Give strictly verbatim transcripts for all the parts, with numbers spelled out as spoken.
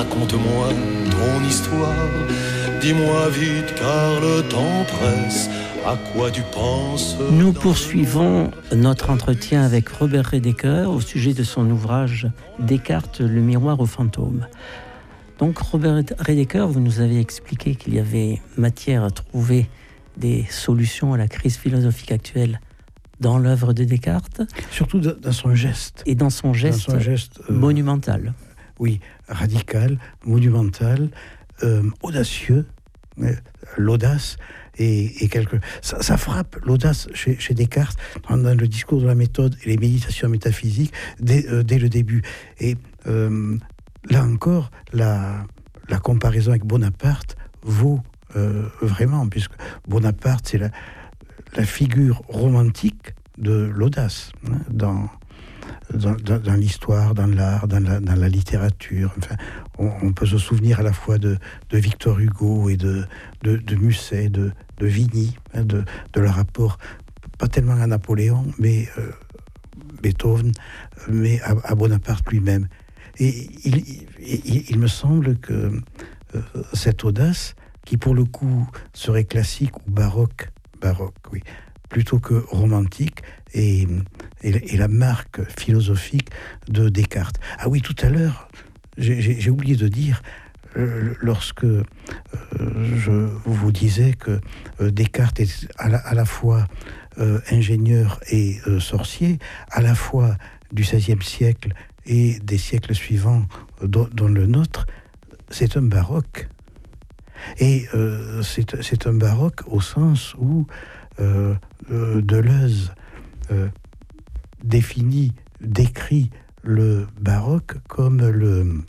raconte-moi ton histoire. Dis-moi vite car le temps presse. À quoi tu penses? Nous poursuivons notre entretien avec Robert Redeker au sujet de son ouvrage Descartes, le miroir aux fantômes. Donc Robert Redeker, vous nous avez expliqué qu'il y avait matière à trouver des solutions à la crise philosophique actuelle dans l'œuvre de Descartes. Surtout dans son geste. Et dans son geste, dans son geste euh, monumental. Oui, radical, monumental, euh, audacieux, euh, l'audace. Et, et quelque... ça, ça frappe l'audace chez, chez Descartes dans, dans le discours de la méthode et les méditations métaphysiques dès, euh, dès le début. Et euh, là encore, la, la comparaison avec Bonaparte vaut euh, vraiment, puisque Bonaparte, c'est la, la figure romantique de l'audace, hein, dans, dans, dans, dans l'histoire, dans l'art, dans la, dans la littérature. Enfin, on, on peut se souvenir à la fois de, de Victor Hugo et de, de, de Musset, de, de Vigny, hein, de, de leur rapport, pas tellement à Napoléon, mais euh, Beethoven, mais à, à Bonaparte lui-même. Et il, il, il, il me semble que euh, cette audace, qui pour le coup serait classique ou baroque, baroque, oui, plutôt que romantique, et, et, et la marque philosophique de Descartes. Ah oui, tout à l'heure, j'ai, j'ai, j'ai oublié de dire, euh, lorsque euh, je vous disais que euh, Descartes est à la, à la fois euh, ingénieur et euh, sorcier, à la fois du seizième siècle et des siècles suivants, euh, dont, dont le nôtre, c'est un baroque. Et euh, c'est, c'est un baroque au sens où euh, euh, Deleuze euh, définit, décrit le baroque comme le,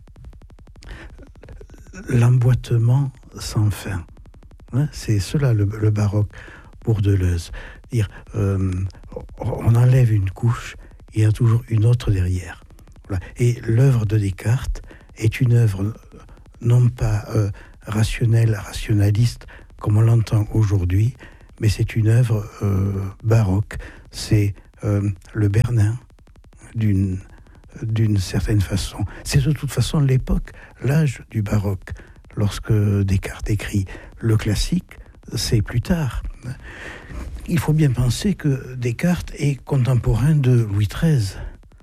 l'emboîtement sans fin. Hein, c'est cela le, le baroque pour Deleuze. Dire, euh, on enlève une couche, il y a toujours une autre derrière. Voilà. Et l'œuvre de Descartes est une œuvre non pas euh, rationnelle, rationaliste, comme on l'entend aujourd'hui, mais c'est une œuvre euh, baroque. C'est euh, le Bernin, d'une, d'une certaine façon. C'est de toute façon l'époque, l'âge du baroque. Lorsque Descartes écrit le classique, c'est plus tard. Il faut bien penser que Descartes est contemporain de Louis treize,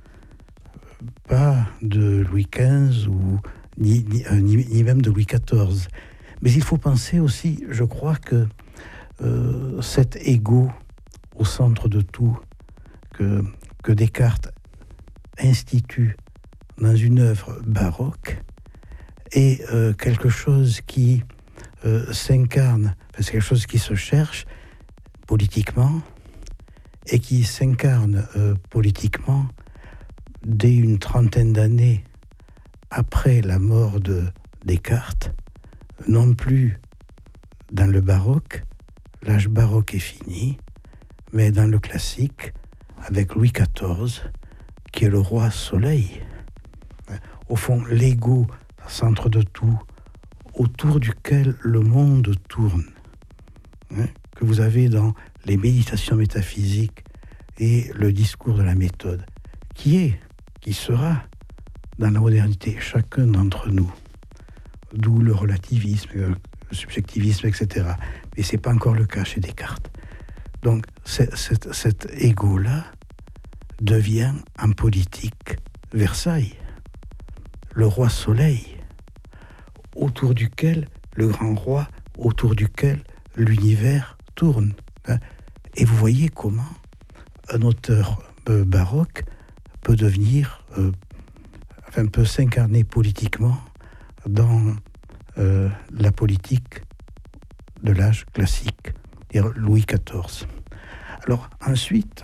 pas de Louis quinze ou Ni, ni, ni, ni même de Louis quatorze. Mais il faut penser aussi, je crois, que euh, cet ego au centre de tout, que, que Descartes institue dans une œuvre baroque, est euh, quelque chose qui euh, s'incarne, c'est quelque chose qui se cherche politiquement, et qui s'incarne euh, politiquement dès une trentaine d'années après la mort de Descartes, non plus dans le baroque, l'âge baroque est fini, mais dans le classique, avec Louis quatorze, qui est le roi soleil. Au fond, l'ego, centre de tout, autour duquel le monde tourne, hein, que vous avez dans les méditations métaphysiques et le discours de la méthode, qui est, qui sera, dans la modernité, chacun d'entre nous, d'où le relativisme, le subjectivisme, et cetera. Mais ce n'est pas encore le cas chez Descartes. Donc, c'est, c'est, cet ego-là devient, en politique, Versailles, le roi soleil, autour duquel, le grand roi, autour duquel l'univers tourne. Et vous voyez comment un auteur euh, baroque peut devenir... Euh, Enfin, peut s'incarner politiquement dans euh, la politique de l'âge classique, c'est-à-dire Louis quatorze. Alors ensuite,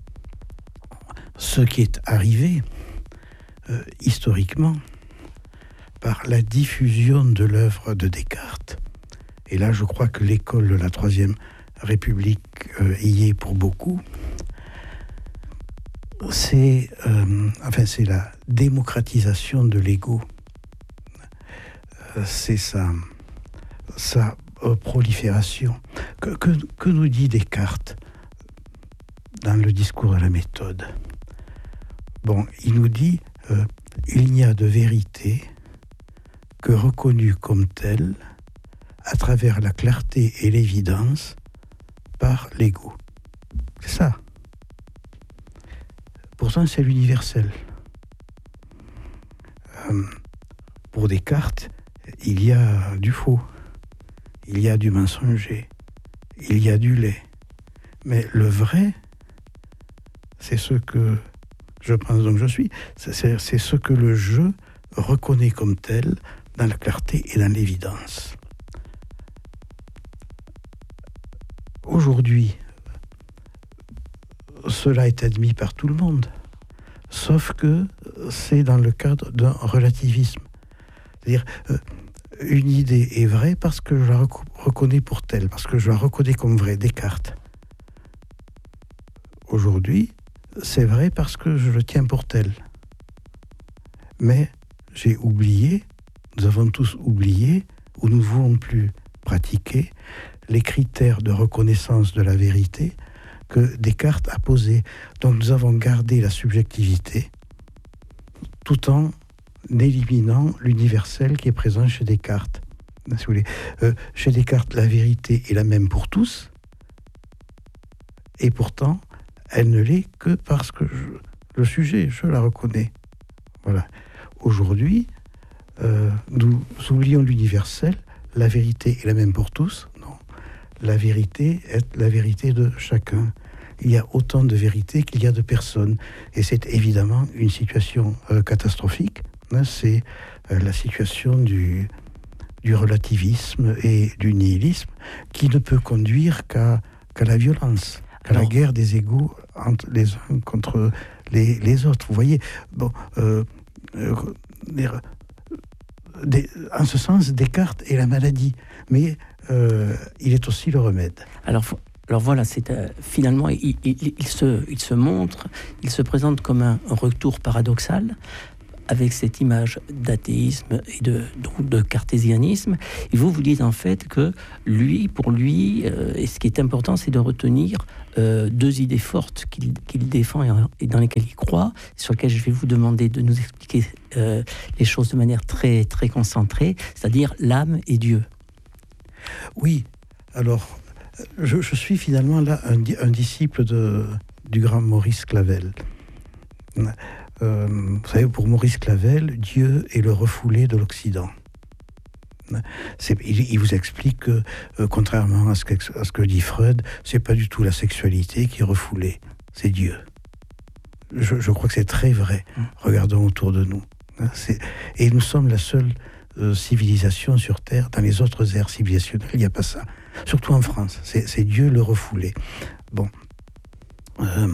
ce qui est arrivé euh, historiquement par la diffusion de l'œuvre de Descartes, et là je crois que l'école de la Troisième République euh, y est pour beaucoup, c'est, euh, enfin, c'est la démocratisation de l'ego. Euh, c'est sa, sa euh, prolifération. Que, que, que nous dit Descartes dans le discours de la méthode? Bon, il nous dit euh, il n'y a de vérité que reconnu comme tel à travers la clarté et l'évidence par l'ego. C'est ça. Pourtant, c'est l'universel. Euh, pour Descartes, il y a du faux, il y a du mensonger, il y a du laid. Mais le vrai, c'est ce que je pense donc je suis, c'est, c'est ce que le je reconnaît comme tel dans la clarté et dans l'évidence. Aujourd'hui, cela est admis par tout le monde, sauf que c'est dans le cadre d'un relativisme. C'est-à-dire, euh, une idée est vraie parce que je la rec- reconnais pour telle, parce que je la reconnais comme vraie, Descartes. Aujourd'hui, c'est vrai parce que je le tiens pour tel. Mais j'ai oublié, nous avons tous oublié, ou nous ne voulons plus pratiquer, les critères de reconnaissance de la vérité que Descartes a posés. Donc nous avons gardé la subjectivité tout en éliminant l'universel qui est présent chez Descartes. Si vous voulez. Euh, chez Descartes, la vérité est la même pour tous, et pourtant, elle ne l'est que parce que je, le sujet, je la reconnais. Voilà. Aujourd'hui, euh, nous oublions l'universel, la vérité est la même pour tous. Non. La vérité est la vérité de chacun. Il y a autant de vérités qu'il y a de personnes. Et c'est évidemment une situation euh, catastrophique. Hein, c'est euh, la situation du, du relativisme et du nihilisme qui ne peut conduire qu'à, qu'à la violence, qu'à Alors, la guerre des égos entre les uns contre les, les autres. Vous voyez, bon, euh, euh, les, des, en ce sens, Descartes est la maladie, mais euh, il est aussi le remède. Alors, alors voilà, c'est, euh, finalement, il, il, il, se, il se montre, il se présente comme un, un retour paradoxal, avec cette image d'athéisme et de, donc de cartésianisme. Et vous, vous dites en fait que lui, pour lui, euh, et ce qui est important, c'est de retenir euh, deux idées fortes qu'il, qu'il défend et, et dans lesquelles il croit, sur lesquelles je vais vous demander de nous expliquer euh, les choses de manière très, très concentrée, c'est-à-dire l'âme et Dieu. Oui, alors, je, je suis finalement là un, un disciple de, du grand Maurice Clavel. Euh, vous savez, pour Maurice Clavel, Dieu est le refoulé de l'Occident. C'est, il, il vous explique que, euh, contrairement à ce, que, à ce que dit Freud, c'est pas du tout la sexualité qui est refoulée, c'est Dieu. Je, je crois que c'est très vrai. Regardons autour de nous. C'est, et nous sommes la seule euh, civilisation sur Terre. Dans les autres aires civilisationnelles, il n'y a pas ça. Surtout en France, c'est, c'est Dieu le refoulé. Bon. Euh,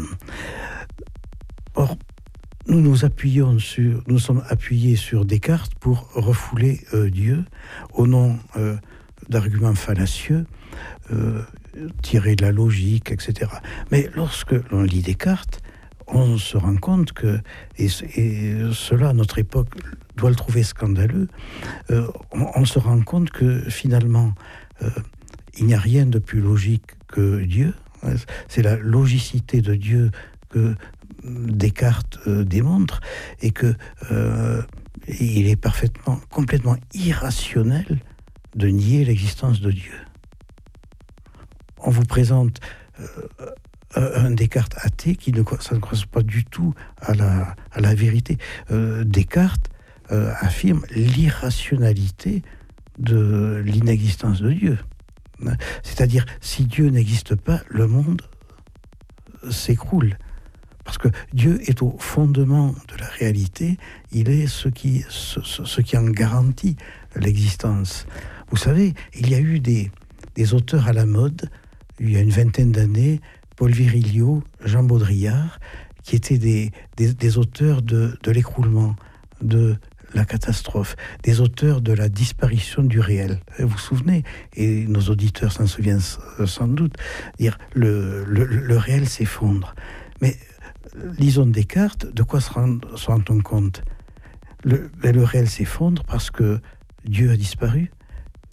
or, Nous nous appuyons sur, nous sommes appuyés sur Descartes pour refouler euh, Dieu au nom euh, d'arguments fallacieux, euh, tirés de la logique, et cetera. Mais lorsque l'on lit Descartes, on se rend compte que, et, et cela à notre époque doit le trouver scandaleux, euh, on, on se rend compte que finalement, euh, il n'y a rien de plus logique que Dieu. C'est la logicité de Dieu que Descartes euh, démontre, et que euh, il est parfaitement, complètement irrationnel de nier l'existence de Dieu. On vous présente euh, un Descartes athée qui ne, ça ne correspond pas du tout à la, à la vérité. Euh, Descartes euh, affirme l'irrationalité de l'inexistence de Dieu. C'est-à-dire, si Dieu n'existe pas, le monde s'écroule. Parce que Dieu est au fondement de la réalité, il est ce qui, ce, ce qui en garantit l'existence. Vous savez, il y a eu des, des auteurs à la mode, il y a une vingtaine d'années, Paul Virilio, Jean Baudrillard, qui étaient des, des, des auteurs de, de l'écroulement, de la catastrophe, des auteurs de la disparition du réel. Vous vous souvenez, et nos auditeurs s'en souviennent sans doute, dire le, le, le réel s'effondre. Mais lisons Descartes, de quoi se rend-on compte ? le, le réel s'effondre parce que Dieu a disparu.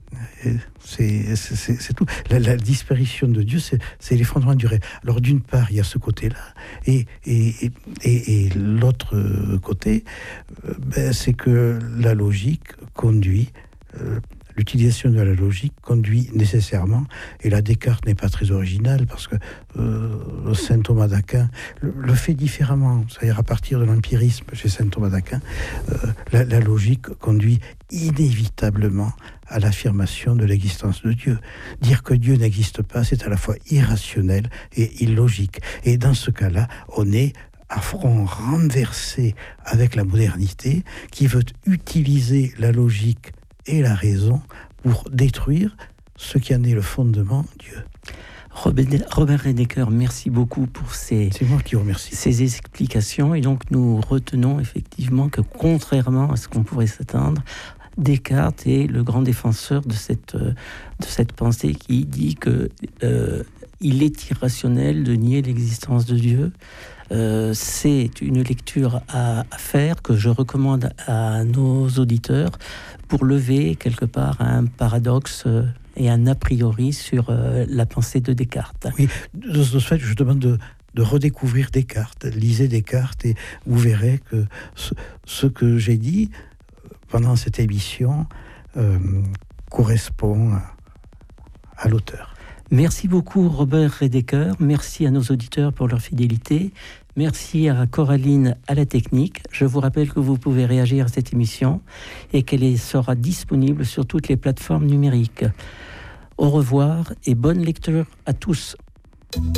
C'est, c'est, c'est tout. La, la disparition de Dieu, c'est, c'est l'effondrement du réel. Alors d'une part, il y a ce côté-là, et, et, et, et l'autre côté, ben, c'est que la logique conduit, euh, l'utilisation de la logique conduit nécessairement, et là Descartes n'est pas très original, parce que euh, saint Thomas d'Aquin le, le fait différemment, c'est-à-dire à partir de l'empirisme chez saint Thomas d'Aquin, euh, la, la logique conduit inévitablement à l'affirmation de l'existence de Dieu. Dire que Dieu n'existe pas, c'est à la fois irrationnel et illogique. Et dans ce cas-là, on est à front renversé avec la modernité qui veut utiliser la logique et la raison pour détruire ce qui en est le fondement, Dieu. Robert Redeker, merci beaucoup pour ces, C'est moi qui vous remercie. ces explications. Et donc nous retenons effectivement que contrairement à ce qu'on pourrait s'attendre, Descartes est le grand défenseur de cette, de cette pensée qui dit que euh, il est irrationnel de nier l'existence de Dieu. Euh, c'est une lecture à, à faire que je recommande à nos auditeurs pour lever quelque part un paradoxe et un a priori sur euh, la pensée de Descartes. Oui, de ce fait, je demande de, de redécouvrir Descartes. Lisez Descartes et vous verrez que ce, ce que j'ai dit pendant cette émission euh, correspond à, à l'auteur. Merci beaucoup Robert Redeker, merci à nos auditeurs pour leur fidélité, merci à Coraline à la technique. Je vous rappelle que vous pouvez réagir à cette émission et qu'elle sera disponible sur toutes les plateformes numériques. Au revoir et bonne lecture à tous.